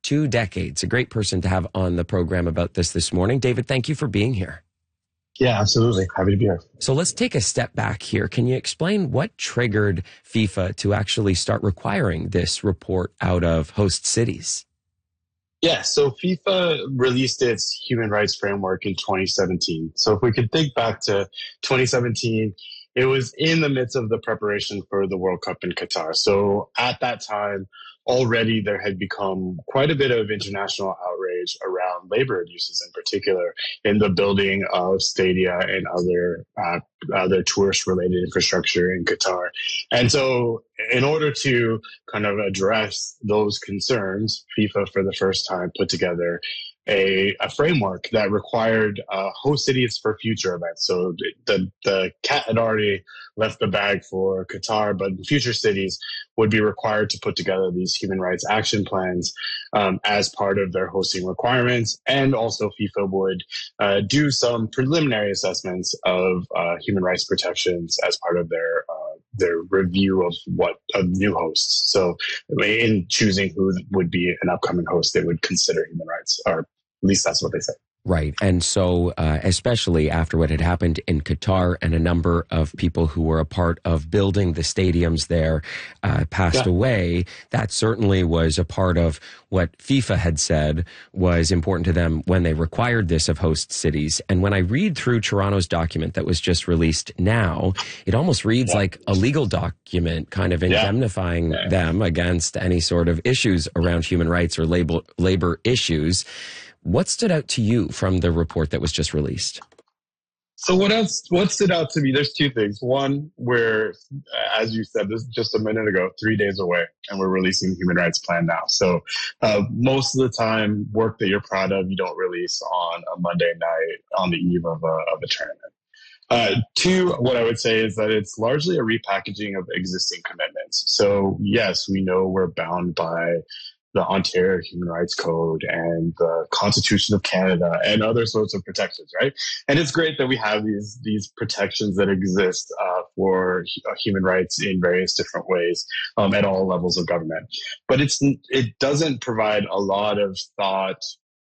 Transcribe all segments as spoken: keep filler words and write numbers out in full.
two decades. A great person to have on the program about this this morning. David, thank you for being here. Yeah, absolutely. Happy to be here. So let's take a step back here. Can you explain what triggered FIFA to actually start requiring this report out of host cities? Yeah, so FIFA released its human rights framework in twenty seventeen. So if we could think back to twenty seventeen, it was in the midst of the preparation for the World Cup in Qatar. So at that time, already there had become quite a bit of international outrage around labor abuses, in particular in the building of stadia and other uh, other tourist-related infrastructure in Qatar. And so in order to kind of address those concerns, FIFA for the first time put together a, a framework that required uh, host cities for future events. So the, the cat had already left the bag for Qatar, but future cities would be required to put together these human rights action plans um, as part of their hosting requirements. And also FIFA would uh, do some preliminary assessments of uh, human rights protections as part of their uh, their review of what of new hosts. So in choosing who would be an upcoming host, they would consider human rights, or at least that's what they say. Right. And so, uh, especially after what had happened in Qatar and a number of people who were a part of building the stadiums there uh, passed yeah. away, that certainly was a part of what FIFA had said was important to them when they required this of host cities. And when I read through Toronto's document that was just released now, it almost reads yeah. like a legal document kind of indemnifying yeah. Yeah. them against any sort of issues around human rights or labor, labor issues. What stood out to you from the report that was just released? So what else, what stood out to me? There's two things. One, where, as you said, this is just a minute ago, three days away, and we're releasing the Human Rights Plan now. So uh, most of the time, work that you're proud of, you don't release on a Monday night on the eve of a, of a tournament. Uh, two, what I would say is that it's largely a repackaging of existing commitments. So yes, we know we're bound by the Ontario Human Rights Code and the Constitution of Canada and other sorts of protections, right? And it's great that we have these these protections that exist uh, for human rights in various different ways um, at all levels of government. But it's it doesn't provide a lot of thought,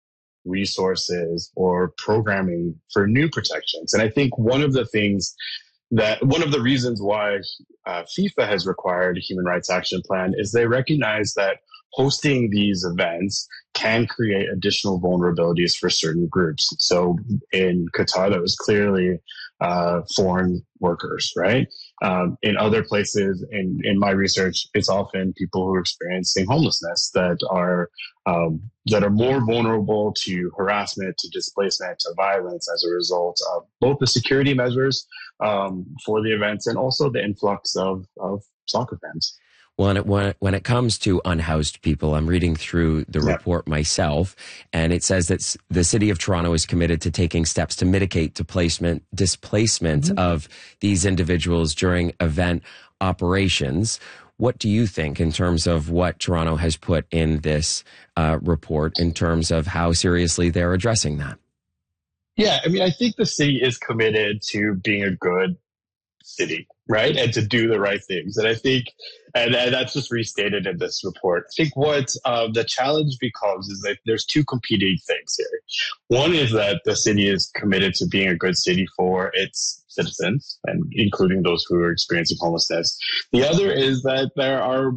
resources, or programming for new protections. And I think one of the things that one of the reasons why uh, FIFA has required a human rights action plan is they recognize that hosting these events can create additional vulnerabilities for certain groups. So in Qatar, that was clearly uh, foreign workers, right? Um, in other places, in, in my research, it's often people who are experiencing homelessness that are um, that are more vulnerable to harassment, to displacement, to violence as a result of both the security measures um, for the events and also the influx of, of soccer fans. Well, and it, when, it, when it comes to unhoused people, I'm reading through the yeah. report myself, and it says that the City of Toronto is committed to taking steps to mitigate displacement, displacement mm-hmm. of these individuals during event operations. What do you think in terms of what Toronto has put in this uh, report in terms of how seriously they're addressing that? Yeah, I mean, I think the city is committed to being a good city, right? And to do the right things. And I think, and, and that's just restated in this report. I think what uh, the challenge becomes is that there's two competing things here. One is that the city is committed to being a good city for its citizens, and including those who are experiencing homelessness. The other is that there are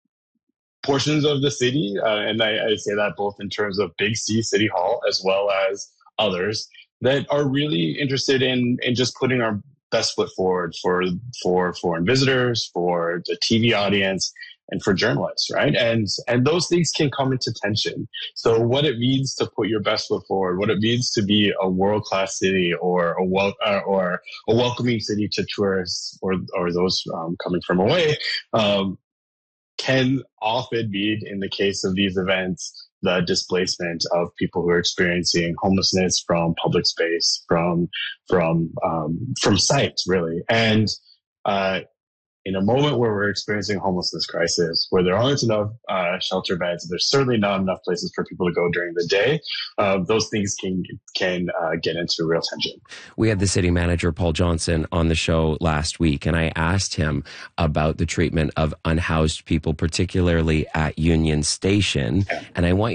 portions of the city, uh, and I, I say that both in terms of Big C, City Hall, as well as others, that are really interested in, in just putting our best foot forward for for foreign visitors, for the T V audience, and for journalists, right? And and those things can come into tension. So what it means to put your best foot forward, what it means to be a world-class city or a wel- uh, or a welcoming city to tourists or or those um, coming from away, um, can often mean, in the case of these events, the displacement of people who are experiencing homelessness from public space, from from um, from sight, really. And uh, in a moment where we're experiencing a homelessness crisis, where there aren't enough uh, shelter beds, there's certainly not enough places for people to go during the day, uh, those things can can uh, get into real tension. We had the city manager, Paul Johnson, on the show last week, and I asked him about the treatment of unhoused people, particularly at Union Station. Yeah. And I want